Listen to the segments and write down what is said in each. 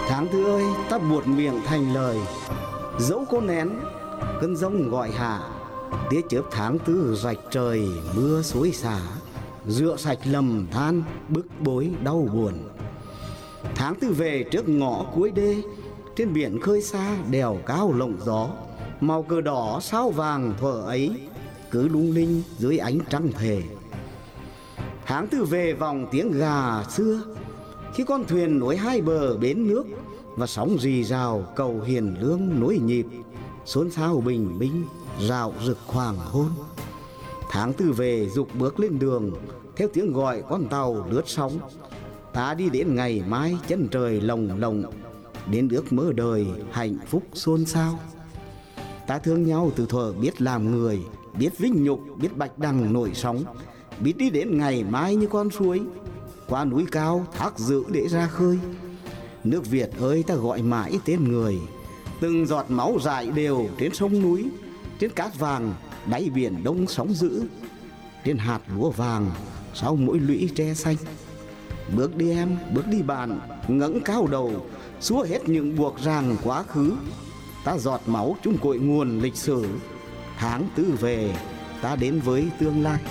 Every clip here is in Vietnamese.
Tháng tư ơi, ta buột miệng thành lời, dẫu có nén cơn giông gọi hạ. Tia chớp tháng tư rạch trời mưa xối xả, rửa sạch lầm than bức bối đau buồn. Tháng tư về trước ngõ cuối đê, trên biển khơi xa đèo cao lộng gió. Màu cờ đỏ sao vàng thuở ấy cứ lung linh dưới ánh trăng thề. Tháng tư về vòng tiếng gà xưa, khi con thuyền nối hai bờ bến nước, và sóng rì rào cầu hiền lương nối nhịp, xôn xao bình minh rạo rực hoàng hôn. Tháng tư về dục bước lên đường, theo tiếng gọi con tàu lướt sóng. Ta đi đến ngày mai chân trời lồng lộng, đến ước mơ đời hạnh phúc xôn xao. Ta thương nhau từ thuở biết làm người, biết vinh nhục, biết bạch đằng nổi sóng, biết đi đến ngày mai như con suối, qua núi cao thác dữ để ra khơi. Nước Việt ơi, ta gọi mãi tên người, từng giọt máu rải đều trên sông núi, trên cát vàng đáy biển đông sóng dữ, trên hạt lúa vàng sau mỗi lũy tre xanh. Bước đi em, bước đi bạn, ngẩng cao đầu, xua hết những buộc ràng quá khứ. Ta giọt máu chung cội nguồn lịch sử, tháng tư về ta đến với tương lai.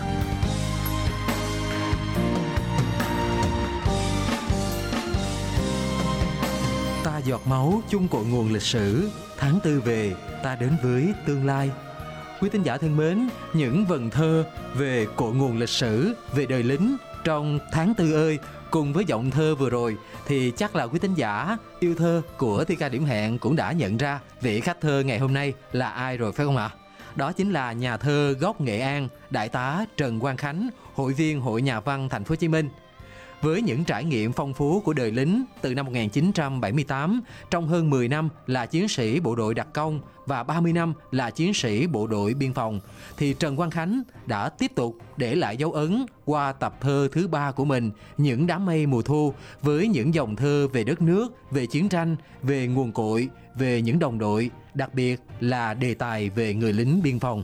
Ta giọt máu chung cội nguồn lịch sử, tháng tư về ta đến với tương lai. Quý thính giả thân mến, những vần thơ về cội nguồn lịch sử, về đời lính trong tháng tư ơi, cùng với giọng thơ vừa rồi thì chắc là quý thính giả yêu thơ của Thi ca Điểm Hẹn cũng đã nhận ra vị khách thơ ngày hôm nay là ai rồi phải không ạ? Đó chính là nhà thơ gốc Nghệ An, Đại tá Trần Quang Khánh, hội viên Hội Nhà văn Thành phố Hồ Chí Minh. Với những trải nghiệm phong phú của đời lính từ năm 1978, trong hơn 10 năm là chiến sĩ bộ đội đặc công và 30 năm là chiến sĩ bộ đội biên phòng, thì Trần Quang Khánh đã tiếp tục để lại dấu ấn qua tập thơ thứ 3 của mình, Những đám mây mùa thu, với những dòng thơ về đất nước, về chiến tranh, về nguồn cội, về những đồng đội, đặc biệt là đề tài về người lính biên phòng.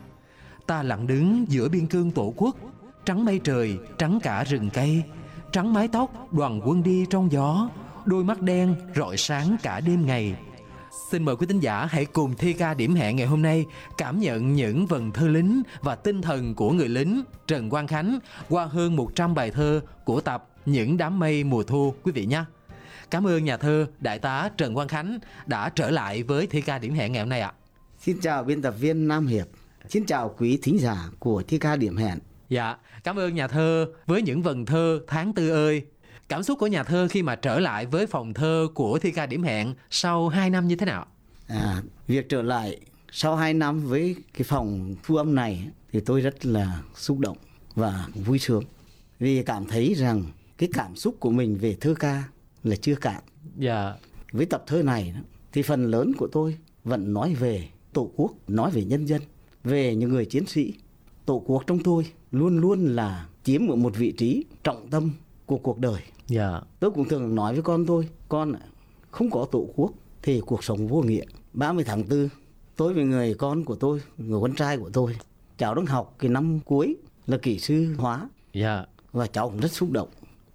Ta lặng đứng giữa biên cương tổ quốc, trắng mây trời, trắng cả rừng cây, trắng mái tóc đoàn quân đi trong gió, đôi mắt đen rọi sáng cả đêm ngày. Xin mời quý thính giả hãy cùng Thi ca Điểm Hẹn ngày hôm nay cảm nhận những vần thơ lính và tinh thần của người lính Trần Quang Khánh qua hơn 100 bài thơ của tập Những đám mây mùa thu quý vị nhé. Cảm ơn nhà thơ Đại tá Trần Quang Khánh đã trở lại với Thi ca Điểm Hẹn ngày hôm nay ạ. Xin chào biên tập viên Nam Hiệp, xin chào quý thính giả của Thi ca Điểm Hẹn. Dạ, cảm ơn nhà thơ với những vần thơ tháng tư ơi. Cảm xúc của nhà thơ khi mà trở lại với phòng thơ của Thi ca Điểm Hẹn sau 2 năm như thế nào? Việc trở lại sau 2 năm với cái phòng thu âm này thì tôi rất là xúc động và vui sướng, vì cảm thấy rằng cái cảm xúc của mình về thơ ca là chưa cạn. Dạ. Với tập thơ này thì phần lớn của tôi vẫn nói về Tổ quốc, nói về nhân dân, về những người chiến sĩ. Tổ quốc trong tôi luôn luôn là chiếm ở một vị trí trọng tâm của cuộc đời. Dạ. Tôi cũng thường nói với con tôi, con không có Tổ quốc thì cuộc sống vô nghĩa. 30 tháng 4, tôi với người con của tôi, người con trai của tôi, cháu đang học cái năm cuối là kỹ sư hóa. Dạ. Và cháu cũng rất xúc động.